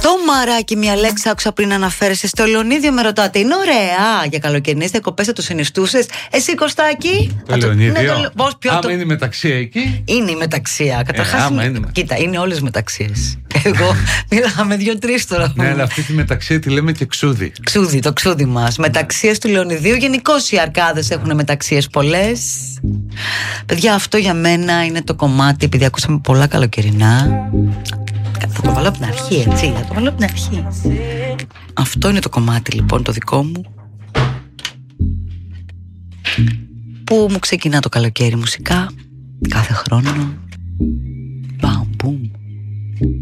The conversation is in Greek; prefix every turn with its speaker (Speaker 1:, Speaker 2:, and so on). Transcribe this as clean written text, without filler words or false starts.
Speaker 1: Το μαράκι, μια λέξη άκουσα πριν αναφέρεσαι στο Λεωνίδιο, με ρωτάτε. Είναι ωραία για καλοκαιρινές διακοπές, θα το συνιστούσες? Εσύ, Κωστάκη?
Speaker 2: Το Λεωνίδιο.
Speaker 1: Ναι,
Speaker 2: άμα είναι μεταξία εκεί.
Speaker 1: Είναι η μεταξία. Καταρχάς, κοίτα, είναι όλες μεταξίες. Εγώ μιλάμε 2-3 τώρα.
Speaker 2: Ναι, αλλά αυτή τη μεταξία τη λέμε και ξούδι.
Speaker 1: Ξούδι, το ξούδι μας. Μεταξίες του Λεωνιδίου. Γενικώς οι αρκάδες έχουν μεταξίες πολλές. Παιδιά, αυτό για μένα είναι το κομμάτι, επειδή ακούσαμε πολλά καλοκαιρινά. Θα το βάλω από την αρχή, έτσι. Θα το βάλω από την αρχή. Αυτό είναι το κομμάτι, λοιπόν, το δικό μου, που μου ξεκινά το καλοκαίρι μουσικά κάθε χρόνο.